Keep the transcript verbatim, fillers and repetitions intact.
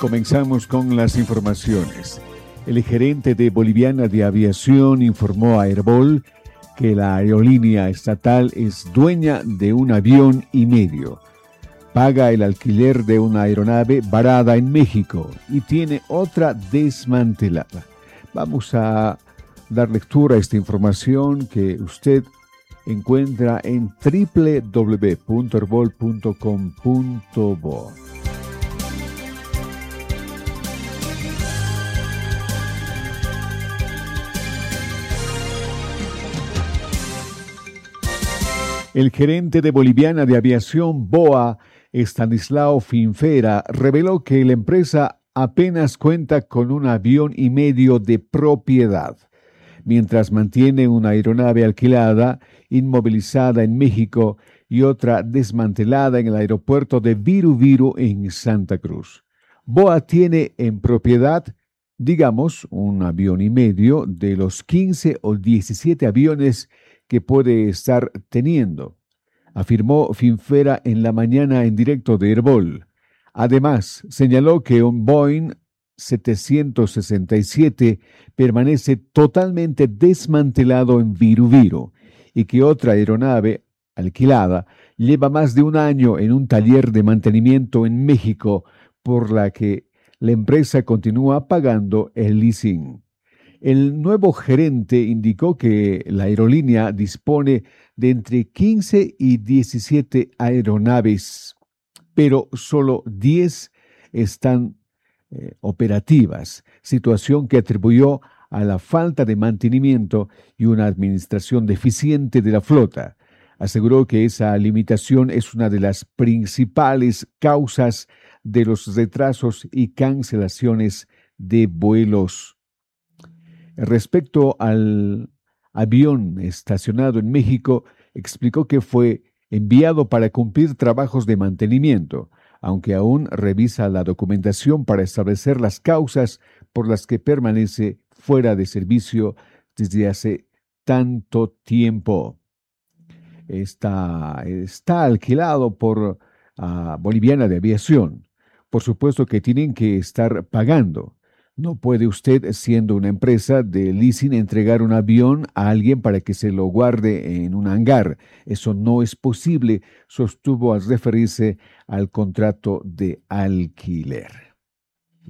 Comenzamos con las informaciones. El gerente de Boliviana de Aviación informó a Airbol que la aerolínea estatal es dueña de un avión y medio. Paga el alquiler de una aeronave varada en México y tiene otra desmantelada. Vamos a dar lectura a esta información que usted encuentra en doble u doble u doble u punto airbol punto com punto bo. El gerente de Boliviana de Aviación, B O A, Estanislao Finfera, reveló que la empresa apenas cuenta con un avión y medio de propiedad, mientras mantiene una aeronave alquilada, inmovilizada en México y otra desmantelada en el aeropuerto de Viru Viru en Santa Cruz. B O A tiene en propiedad, digamos, un avión y medio de los quince o diecisiete aviones que puede estar teniendo, afirmó Finfera en la mañana en directo de Airbol. Además, señaló que un Boeing setecientos sesenta y siete permanece totalmente desmantelado en Viru Viru y que otra aeronave alquilada lleva más de un año en un taller de mantenimiento en México, por la que la empresa continúa pagando el leasing. El nuevo gerente indicó que la aerolínea dispone de entre quince y diecisiete aeronaves, pero solo diez están eh, operativas, situación que atribuyó a la falta de mantenimiento y una administración deficiente de la flota. Aseguró que esa limitación es una de las principales causas de los retrasos y cancelaciones de vuelos. Respecto al avión estacionado en México, explicó que fue enviado para cumplir trabajos de mantenimiento, aunque aún revisa la documentación para establecer las causas por las que permanece fuera de servicio desde hace tanto tiempo. Está, está alquilado por uh, Boliviana de Aviación. Por supuesto que tienen que estar pagando. No puede usted, siendo una empresa de leasing, entregar un avión a alguien para que se lo guarde en un hangar. Eso no es posible, sostuvo al referirse al contrato de alquiler.